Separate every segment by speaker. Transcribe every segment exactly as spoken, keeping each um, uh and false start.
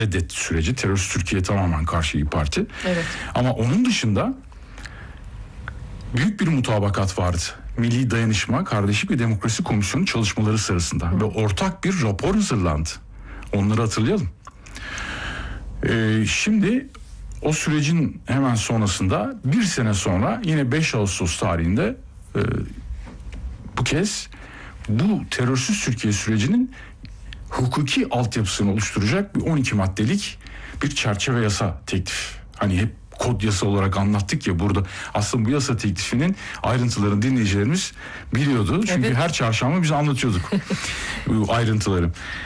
Speaker 1: reddetti süreci. Terörist Türkiye tamamen karşı İYİ Parti.
Speaker 2: Evet.
Speaker 1: Ama onun dışında büyük bir mutabakat vardı. Milli Dayanışma, Kardeşlik ve Demokrasi Komisyonu çalışmaları sırasında. Hı. Ve ortak bir rapor hazırlandı. Onları hatırlayalım. Ee, şimdi o sürecin hemen sonrasında bir sene sonra yine beş Ağustos tarihinde e, bu kez bu terörsüz Türkiye sürecinin hukuki altyapısını oluşturacak bir on iki maddelik bir çerçeve yasa teklif. Hani hep kod yasa olarak anlattık ya burada. Aslında bu yasa teklifinin ayrıntılarını dinleyicilerimiz biliyordu. Çünkü evet, her çarşamba biz anlatıyorduk bu ayrıntıları.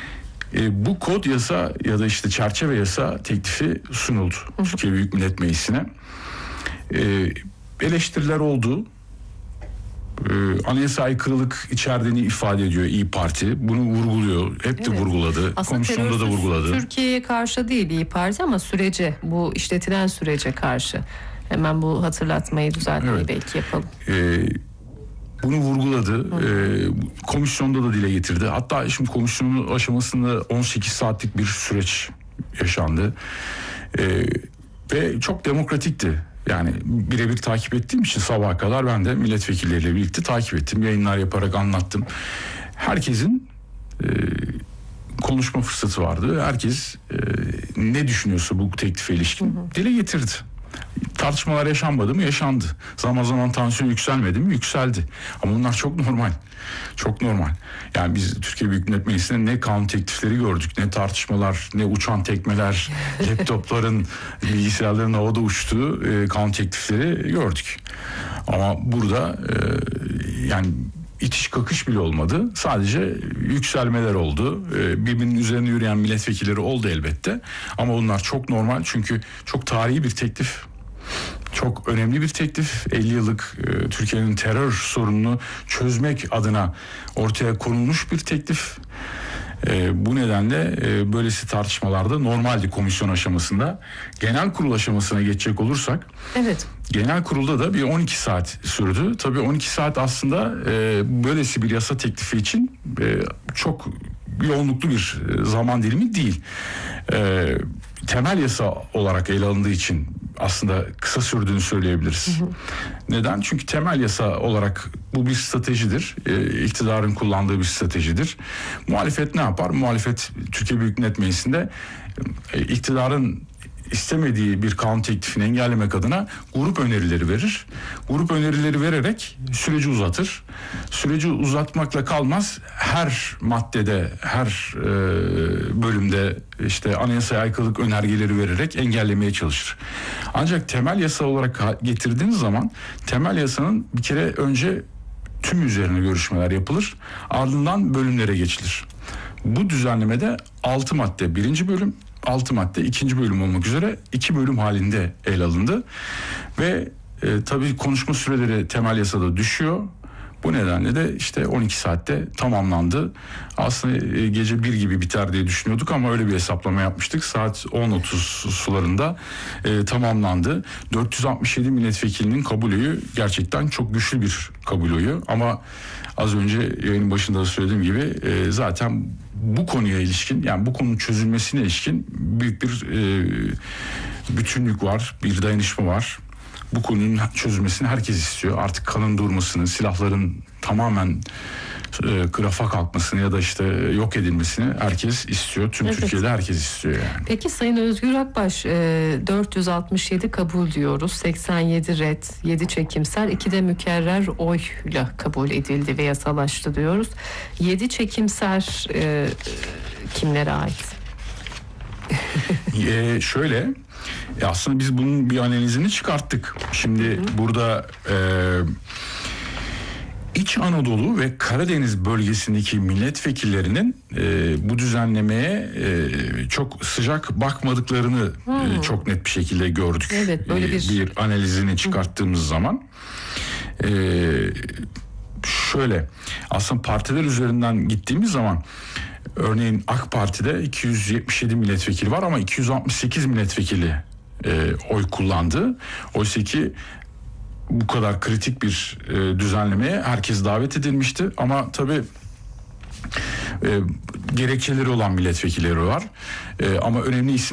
Speaker 1: E, bu kod yasa ya da işte çerçeve yasa teklifi sunuldu Türkiye Büyük Millet Meclisi'ne. E, eleştiriler oldu. Ee, anayasa aykırılık içerdiğini ifade ediyor İYİ Parti. Bunu vurguluyor. Hep evet, de vurguladı.
Speaker 2: Aslında
Speaker 1: komisyonda da vurguladı.
Speaker 2: Türkiye'ye karşı değil İYİ Parti ama sürece, bu işletilen sürece karşı. Hemen bu hatırlatmayı, düzeltmeyi evet, belki yapalım.
Speaker 1: Ee, bunu vurguladı. Ee, komisyonda da dile getirdi. Hatta şimdi komisyonun aşamasında on sekiz saatlik bir süreç yaşandı. Ee, ve çok demokratikti. Yani birebir takip ettiğim için sabaha kadar ben de milletvekilleriyle birlikte takip ettim. Yayınlar yaparak anlattım. Herkesin e, konuşma fırsatı vardı. Herkes e, ne düşünüyorsa bu teklife ilişkin hı hı, dile getirdi. Tartışmalar yaşanmadı mı? Yaşandı. Zaman zaman tansiyon yükselmedi mi? Yükseldi. Ama bunlar çok normal. Çok normal. Yani biz Türkiye Büyük Millet Meclisi'nde ne kanun teklifleri gördük, ne tartışmalar, ne uçan tekmeler, laptopların, bilgisayarların havada uçtuğu e, kanun teklifleri gördük. Ama burada e, yani itiş kakış bile olmadı. Sadece yükselmeler oldu. E, birbirinin üzerine yürüyen milletvekilleri oldu elbette. Ama bunlar çok normal çünkü çok tarihi bir teklif. Çok önemli bir teklif. elli yıllık e, Türkiye'nin terör sorununu çözmek adına ortaya konulmuş bir teklif. E, bu nedenle e, böylesi tartışmalarda normaldi komisyon aşamasında. Genel kurul aşamasına geçecek olursak.
Speaker 2: Evet.
Speaker 1: Genel kurulda da bir on iki saat sürdü. Tabii on iki saat aslında e, böylesi bir yasa teklifi için e, çok yoğunluklu bir zaman dilimi değil. E, temel yasa olarak ele alındığı için aslında kısa sürdüğünü söyleyebiliriz. Hı hı. Neden? Çünkü temel yasa olarak bu bir stratejidir. Ee, iktidarın kullandığı bir stratejidir. Muhalefet ne yapar? Muhalefet Türkiye Büyük Millet Meclisi'nde e, iktidarın istemediği bir kanun teklifini engellemek adına grup önerileri verir. Grup önerileri vererek süreci uzatır. Süreci uzatmakla kalmaz. Her maddede, her e, bölümde işte anayasaya aykırılık önergeleri vererek engellemeye çalışır. Ancak temel yasa olarak getirdiğiniz zaman temel yasanın bir kere önce tüm üzerine görüşmeler yapılır. Ardından bölümlere geçilir. Bu düzenlemede altı madde birinci bölüm, altı madde ikinci bölüm olmak üzere iki bölüm halinde ele alındı. Ve e, tabii konuşma süreleri temel yasada düşüyor. Bu nedenle de işte on iki saatte tamamlandı. Aslında e, gece bir gibi biter diye düşünüyorduk ama öyle bir hesaplama yapmıştık. Saat on otuz sularında e, tamamlandı. dört yüz altmış yedi milletvekilinin kabul oyu gerçekten çok güçlü bir kabul oyu. Ama az önce yayının başında da söylediğim gibi e, zaten bu konuya ilişkin, yani bu konunun çözülmesine ilişkin büyük bir e, bütünlük var, bir dayanışma var. Bu konunun çözülmesini herkes istiyor. Artık kanın durmasını, silahların tamamen e, rafa kalkmasını ya da işte yok edilmesini herkes istiyor. Tüm evet, Türkiye'de herkes istiyor yani.
Speaker 2: Peki Sayın Özgür Akbaş, e, dört yüz altmış yedi kabul diyoruz. seksen yedi red, yedi çekimser, iki de mükerrer oyla kabul edildi ve yasalaştı diyoruz. yedi çekimser e, kimlere ait?
Speaker 1: e, şöyle... E aslında biz bunun bir analizini çıkarttık. Şimdi hı hı, burada e, İç Anadolu ve Karadeniz bölgesindeki milletvekillerinin e, bu düzenlemeye e, çok sıcak bakmadıklarını e, çok net bir şekilde gördük.
Speaker 2: Evet, böyle bir...
Speaker 1: E, bir analizini çıkarttığımız hı. zaman. E, şöyle, aslında partiler üzerinden gittiğimiz zaman örneğin AK Parti'de iki yüz yetmiş yedi milletvekili var ama iki yüz altmış sekiz milletvekili e, oy kullandı. Oysa ki bu kadar kritik bir e, düzenlemeye herkes davet edilmişti. Ama tabii e, gerekçeleri olan milletvekilleri var. E, ama önemli isim